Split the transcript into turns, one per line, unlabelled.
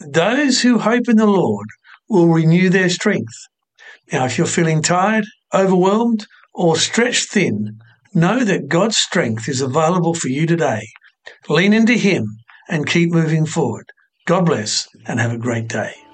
Those who hope in the Lord will renew their strength. Now, if you're feeling tired, overwhelmed, or stretched thin, know that God's strength is available for you today. Lean into Him and keep moving forward. God bless and have a great day.